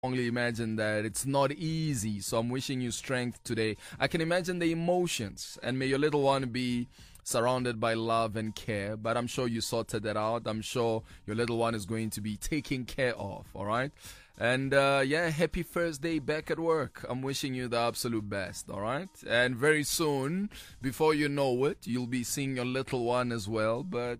only imagine that it's not easy. So I'm wishing you strength today. I can imagine the emotions, and may your little one be surrounded by love and care. But I'm sure you sorted that out. I'm sure your little one is going to be taken care of. All right. And happy first day back at work. I'm wishing you the absolute best, all right? And very soon, before you know it, you'll be seeing your little one as well. But,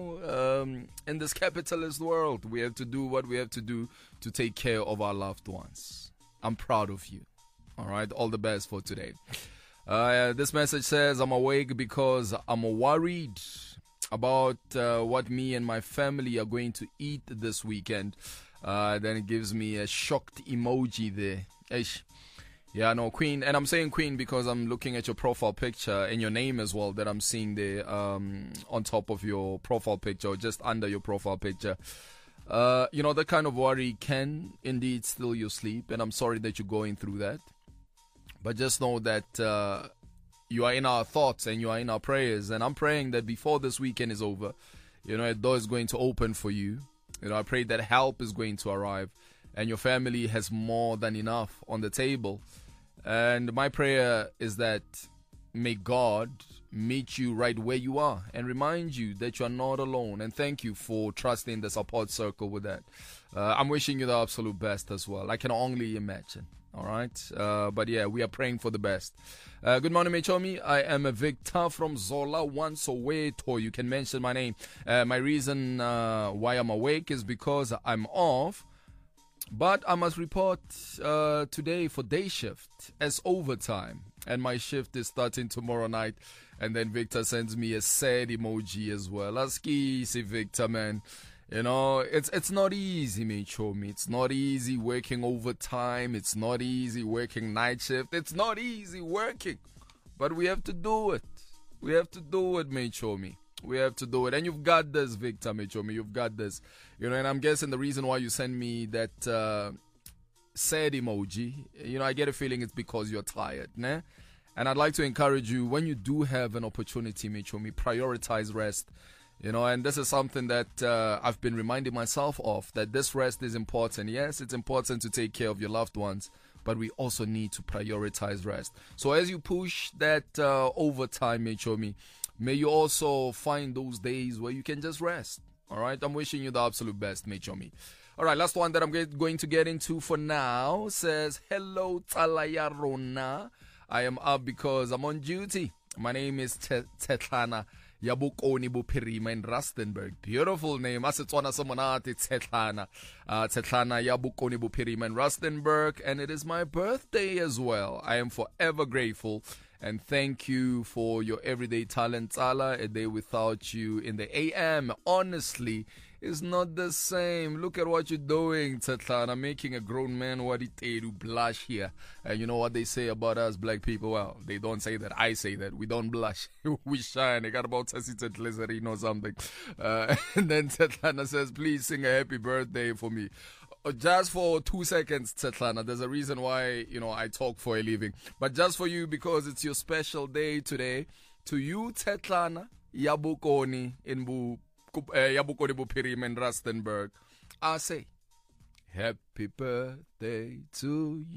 in this capitalist world, we have to do what we have to do to take care of our loved ones. I'm proud of you, all right? All the best for today. This message says, I'm awake because I'm worried about what me and my family are going to eat this weekend. Then it gives me a shocked emoji there. Eish. Yeah, no, Queen. And I'm saying Queen because I'm looking at your profile picture and your name as well that I'm seeing there on top of your profile picture, or just under your profile picture. That kind of worry can indeed steal your sleep. And I'm sorry that you're going through that. But just know that you are in our thoughts and you are in our prayers. And I'm praying that before this weekend is over, a door is going to open for you. I pray that help is going to arrive and your family has more than enough on the table. And my prayer is that may God meet you right where you are and remind you that you are not alone. And thank you for trusting the support circle with that. I'm wishing you the absolute best as well. I can only imagine. All right. But yeah, we are praying for the best. Good morning, Mechomi. I am a Victor from Zola once Soweto. You can mention my name. My reason why I'm awake is because I'm off. But I must report today for day shift as overtime. And my shift is starting tomorrow night. And then Victor sends me a sad emoji as well. Aski, see Victor, man. It's not easy, Mechomi. It's not easy working overtime. It's not easy working night shift. It's not easy working. But we have to do it. We have to do it, Mechomi. We have to do it. And you've got this, Victor, Mechomi. You've got this. And I'm guessing the reason why you send me that sad emoji, I get a feeling it's because you're tired, né? And I'd like to encourage you, when you do have an opportunity, Mechomi, prioritize rest. And this is something that I've been reminding myself of, that this rest is important. Yes, it's important to take care of your loved ones, but we also need to prioritize rest. So as you push that overtime, Mechomi, may you also find those days where you can just rest. All right, I'm wishing you the absolute best, Mechomi. All right, last one that I'm going to get into for now says, hello, Talayarona. I am up because I'm on duty. My name is Tetlana Yabukoni Bupirima in Rustenburg. Beautiful name. Asetswana Somonati Tetlana. Tetlana Yabukoni Bupirima in Rustenburg. And it is my birthday as well. I am forever grateful. And thank you for your everyday talent, Tsala. A day without you in the AM, honestly, is not the same. Look at what you're doing, Tetlana. Making a grown man what it to blush here. And you know what they say about us black people? Well, they don't say that. I say that. We don't blush. We shine. I got about Tessy or something. And then Tetlana says, please sing a happy birthday for me. Just for 2 seconds, Tetlana. There's a reason why, I talk for a living. But just for you, because it's your special day today, to you, Tetlana, Yabukoni in Yabukoni Bupirim in Rustenburg, I say, happy birthday to you.